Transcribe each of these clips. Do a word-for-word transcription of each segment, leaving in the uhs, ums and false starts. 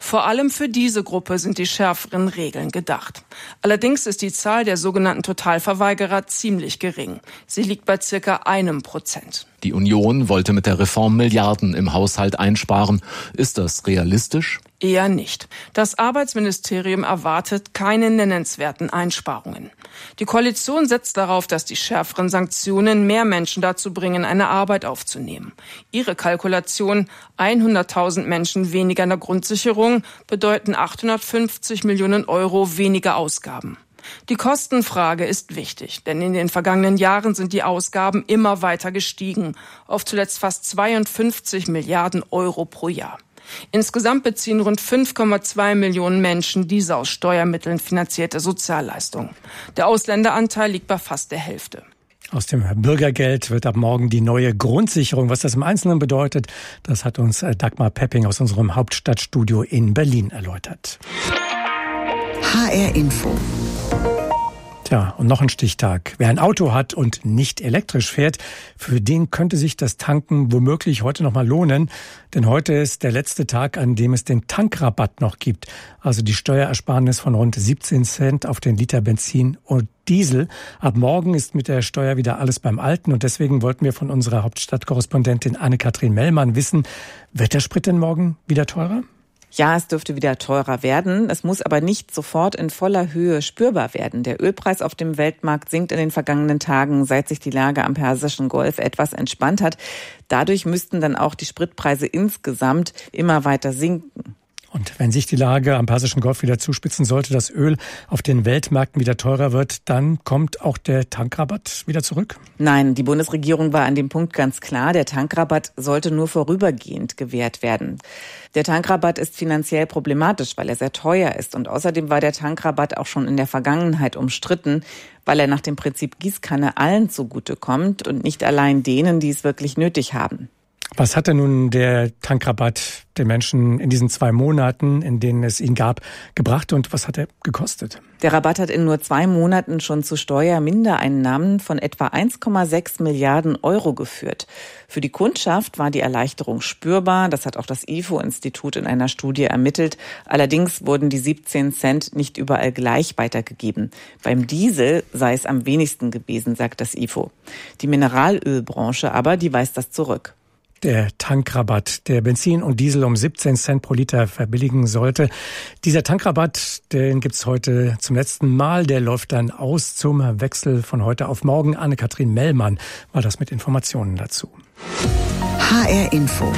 Vor allem für diese Gruppe sind die schärferen Regeln gedacht. Allerdings ist die Zahl der sogenannten Totalverweigerer ziemlich gering. Sie liegt bei circa einem Prozent. Die Union wollte mit der Reform Milliarden im Haushalt einsparen. Ist das realistisch? Eher nicht. Das Arbeitsministerium erwartet keine nennenswerten Einsparungen. Die Koalition setzt darauf, dass die schärferen Sanktionen mehr Menschen dazu bringen, eine Arbeit aufzunehmen. Ihre Kalkulation, hunderttausend Menschen weniger in der Grundsicherung, bedeuten achthundertfünfzig Millionen Euro weniger Ausgaben. Die Kostenfrage ist wichtig, denn in den vergangenen Jahren sind die Ausgaben immer weiter gestiegen, auf zuletzt fast zweiundfünfzig Milliarden Euro pro Jahr. Insgesamt beziehen rund fünf Komma zwei Millionen Menschen diese aus Steuermitteln finanzierte Sozialleistung. Der Ausländeranteil liegt bei fast der Hälfte. Aus dem Bürgergeld wird ab morgen die neue Grundsicherung. Was das im Einzelnen bedeutet, das hat uns Dagmar Pepping aus unserem Hauptstadtstudio in Berlin erläutert. H R Info. Tja, und noch ein Stichtag. Wer ein Auto hat und nicht elektrisch fährt, für den könnte sich das Tanken womöglich heute noch mal lohnen. Denn heute ist der letzte Tag, an dem es den Tankrabatt noch gibt. Also die Steuerersparnis von rund siebzehn Cent auf den Liter Benzin und Diesel. Ab morgen ist mit der Steuer wieder alles beim Alten. Und deswegen wollten wir von unserer Hauptstadtkorrespondentin Anne-Kathrin Mellmann wissen, wird der Sprit denn morgen wieder teurer? Ja, es dürfte wieder teurer werden. Es muss aber nicht sofort in voller Höhe spürbar werden. Der Ölpreis auf dem Weltmarkt sinkt in den vergangenen Tagen, seit sich die Lage am Persischen Golf etwas entspannt hat. Dadurch müssten dann auch die Spritpreise insgesamt immer weiter sinken. Und wenn sich die Lage am Persischen Golf wieder zuspitzen sollte, das Öl auf den Weltmärkten wieder teurer wird, dann kommt auch der Tankrabatt wieder zurück? Nein, die Bundesregierung war an dem Punkt ganz klar. Der Tankrabatt sollte nur vorübergehend gewährt werden. Der Tankrabatt ist finanziell problematisch, weil er sehr teuer ist. Und außerdem war der Tankrabatt auch schon in der Vergangenheit umstritten, weil er nach dem Prinzip Gießkanne allen zugutekommt und nicht allein denen, die es wirklich nötig haben. Was hat denn nun der Tankrabatt den Menschen in diesen zwei Monaten, in denen es ihn gab, gebracht und was hat er gekostet? Der Rabatt hat in nur zwei Monaten schon zu Steuermindereinnahmen von etwa eins Komma sechs Milliarden Euro geführt. Für die Kundschaft war die Erleichterung spürbar. Das hat auch das I F O-Institut in einer Studie ermittelt. Allerdings wurden die siebzehn Cent nicht überall gleich weitergegeben. Beim Diesel sei es am wenigsten gewesen, sagt das I F O. Die Mineralölbranche aber, die weist das zurück. Der Tankrabatt, der Benzin und Diesel um siebzehn Cent pro Liter verbilligen sollte. Dieser Tankrabatt, den gibt's heute zum letzten Mal. Der läuft dann aus zum Wechsel von heute auf morgen. Anne-Kathrin Mellmann war das mit Informationen dazu. H R Info.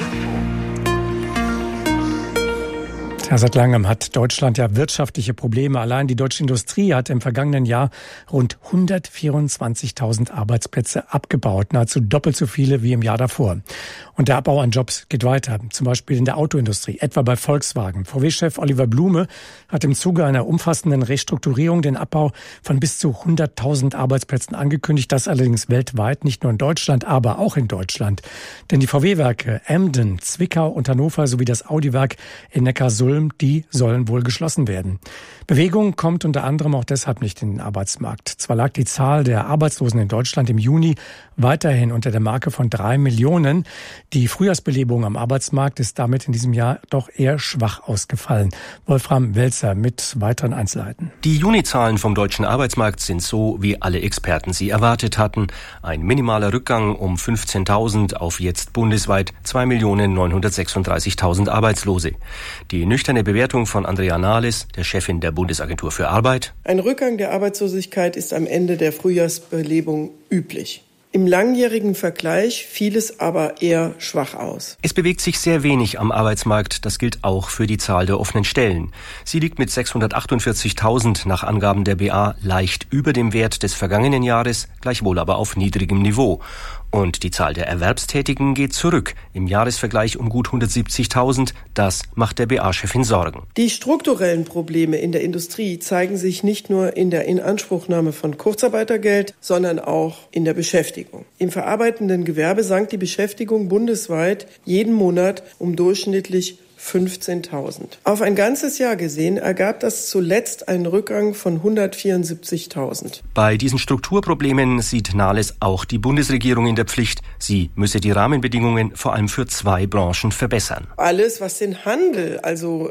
Ja, seit langem hat Deutschland ja wirtschaftliche Probleme. Allein die deutsche Industrie hat im vergangenen Jahr rund hundertvierundzwanzigtausend Arbeitsplätze abgebaut. Nahezu doppelt so viele wie im Jahr davor. Und der Abbau an Jobs geht weiter. Zum Beispiel in der Autoindustrie, etwa bei Volkswagen. V W-Chef Oliver Blume hat im Zuge einer umfassenden Restrukturierung den Abbau von bis zu hunderttausend Arbeitsplätzen angekündigt. Das allerdings weltweit, nicht nur in Deutschland, aber auch in Deutschland. Denn die V W-Werke Emden, Zwickau und Hannover sowie das Audi-Werk in Neckarsulm, die sollen wohl geschlossen werden. Bewegung kommt unter anderem auch deshalb nicht in den Arbeitsmarkt. Zwar lag die Zahl der Arbeitslosen in Deutschland im Juni weiterhin unter der Marke von drei Millionen. Die Frühjahrsbelebung am Arbeitsmarkt ist damit in diesem Jahr doch eher schwach ausgefallen. Wolfram Welzer mit weiteren Einzelheiten. Die Juni-Zahlen vom deutschen Arbeitsmarkt sind so, wie alle Experten sie erwartet hatten. Ein minimaler Rückgang um fünfzehntausend auf jetzt bundesweit zwei Millionen neunhundertsechsunddreißigtausend Arbeitslose. Die nüchterne Bewertung von Andrea Nahles, der Chefin der Bundesagentur für Arbeit: Ein Rückgang der Arbeitslosigkeit ist am Ende der Frühjahrsbelebung üblich. Im langjährigen Vergleich fiel es aber eher schwach aus. Es bewegt sich sehr wenig am Arbeitsmarkt. Das gilt auch für die Zahl der offenen Stellen. Sie liegt mit sechshundertachtundvierzigtausend nach Angaben der B A leicht über dem Wert des vergangenen Jahres, gleichwohl aber auf niedrigem Niveau. Und die Zahl der Erwerbstätigen geht zurück, im Jahresvergleich um gut hundertsiebzigtausend. Das macht der B A-Chefin Sorgen. Die strukturellen Probleme in der Industrie zeigen sich nicht nur in der Inanspruchnahme von Kurzarbeitergeld, sondern auch in der Beschäftigung. Im verarbeitenden Gewerbe sank die Beschäftigung bundesweit jeden Monat um durchschnittlich fünfzehntausend. Auf ein ganzes Jahr gesehen ergab das zuletzt einen Rückgang von hundertvierundsiebzigtausend. Bei diesen Strukturproblemen sieht Nahles auch die Bundesregierung in der Pflicht. Sie müsse die Rahmenbedingungen vor allem für zwei Branchen verbessern. Alles, was den Handel, also